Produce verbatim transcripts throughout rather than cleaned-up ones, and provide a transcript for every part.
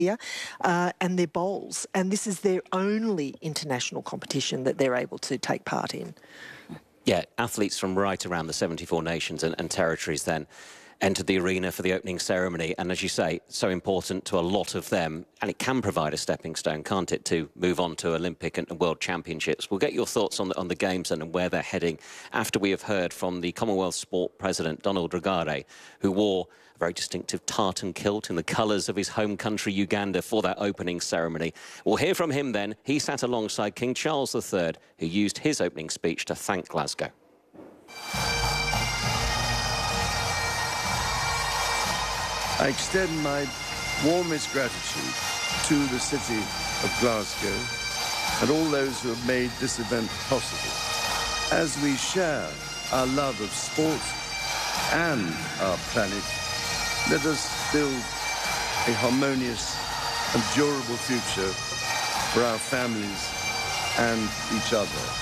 uh, and their bowls. And this is their only international competition that they're able to take part in. Yeah, athletes from right around the seventy-four nations and, and territories then entered the arena for the opening ceremony. And as you say, so important to a lot of them. And it can provide a stepping stone, can't it, to move on to Olympic and World Championships. We'll get your thoughts on the, on the Games then and where they're heading after we have heard from the Commonwealth Sport President, Donald Rugare, who wore a very distinctive tartan kilt in the colours of his home country, Uganda, for that opening ceremony. We'll hear from him then. He sat alongside King Charles the Third, who used his opening speech to thank Glasgow. I extend my warmest gratitude to the city of Glasgow and all those who have made this event possible. As we share our love of sport and our planet, let us build a harmonious and durable future for our families and each other.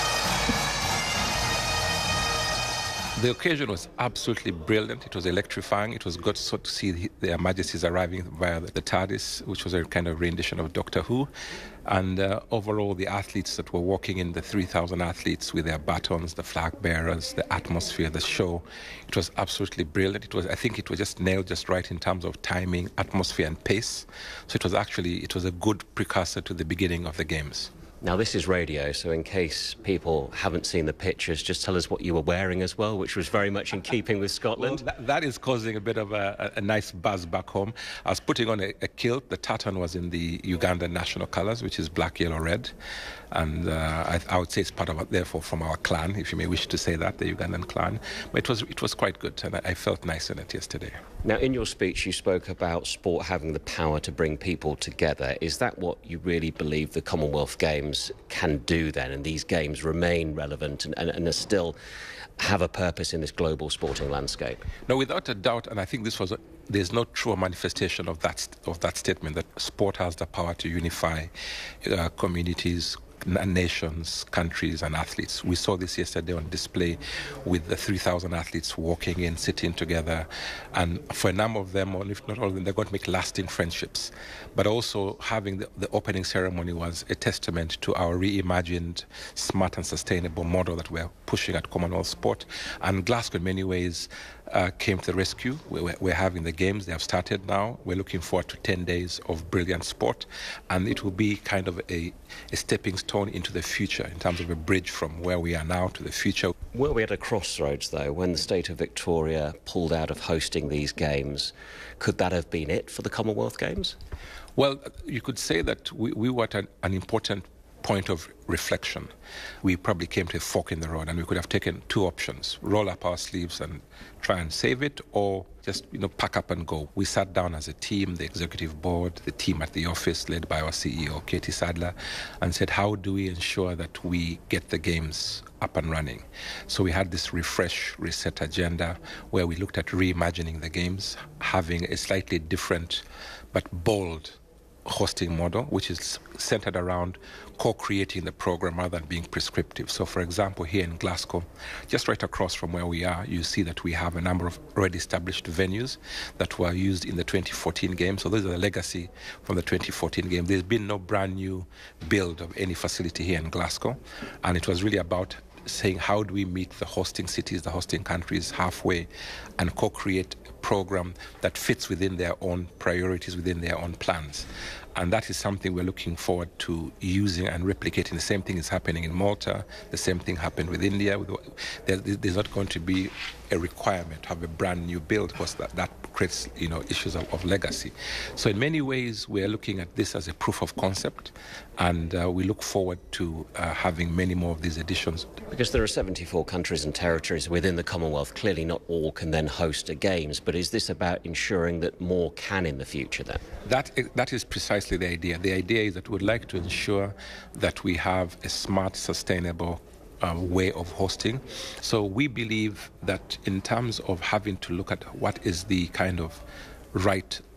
The occasion was absolutely brilliant. It was electrifying. It was good to see their Majesties arriving via the TARDIS, which was a kind of rendition of Doctor Who. And uh, overall, the athletes that were walking in, the three thousand athletes with their batons, the flag bearers, the atmosphere, the show, it was absolutely brilliant. It was, I think it was just nailed just right in terms of timing, atmosphere and pace. So it was actually, it was a good precursor to the beginning of the Games. Now, this is radio, so in case people haven't seen the pictures, just tell us what you were wearing as well, which was very much in keeping with Scotland. Well, that, that is causing a bit of a, a, a nice buzz back home. I was putting on a, a kilt. The tartan was in the Ugandan national colours, which is black, yellow, red. And uh, I, I would say it's part of, therefore, from our clan, if you may wish to say that, the Ugandan clan. But it was, it was quite good, and I, I felt nice in it yesterday. Now, in your speech, you spoke about sport having the power to bring people together. Is that what you really believe the Commonwealth Games can do then, and these games remain relevant and, and, and still have a purpose in this global sporting landscape? No, without a doubt, and I think this was a, there's no truer manifestation of that of that statement, that sport has the power to unify uh, communities, nations, countries and athletes. We saw this yesterday on display with the three thousand athletes walking in, sitting together, and for a number of them, or if not all of them, they're going to make lasting friendships. But also having the, the opening ceremony was a testament to our reimagined, smart and sustainable model that we're pushing at Commonwealth Sport. And Glasgow, in many ways, Uh, came to the rescue. We're, we're having the Games. They have started now. We're looking forward to ten days of brilliant sport, and it will be kind of a, a stepping stone into the future in terms of a bridge from where we are now to the future. Were we at a crossroads, though, when the state of Victoria pulled out of hosting these Games? Could that have been it for the Commonwealth Games? Well, you could say that we, we were at an, an important point of reflection. We probably came to a fork in the road, and we could have taken two options: roll up our sleeves and try and save it, or just, you know, pack up and go. We sat down as a team, the executive board, the team at the office led by our C E O, Katie Sadler, and said, how do we ensure that we get the Games up and running? So we had this refresh, reset agenda where we looked at reimagining the Games, having a slightly different but bold hosting model, which is centered around co-creating the program rather than being prescriptive. So, for example, here in Glasgow, just right across from where we are, you see that we have a number of already established venues that were used in the twenty fourteen Games. So those are the legacy from the twenty fourteen Games. There's been no brand new build of any facility here in Glasgow, and it was really about saying, how do we meet the hosting cities, the hosting countries halfway, and co-create a program that fits within their own priorities, within their own plans. And that is something we're looking forward to using and replicating. The same thing is happening in Malta. The same thing happened with India. There's not going to be a requirement to have a brand new build, because that, that creates, you know, issues of, of legacy. So in many ways, we're looking at this as a proof of concept, and uh, we look forward to uh, having many more of these editions. Because there are seventy-four countries and territories within the Commonwealth, clearly not all can then host a Games, but is this about ensuring that more can in the future then? That, that is precisely the idea. The idea is that we'd like to ensure that we have a smart, sustainable Uh, way of hosting. So we believe that in terms of having to look at what is the kind of right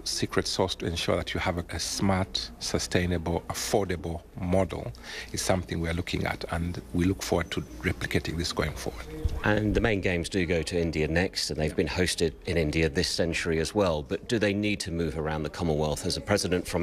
secret sauce to ensure that you have a, a smart, sustainable, affordable model is something we're looking at, and we look forward to replicating this going forward. And the main games do go to India next, and they've been hosted in India this century as well. But do they need to move around the Commonwealth? As a president from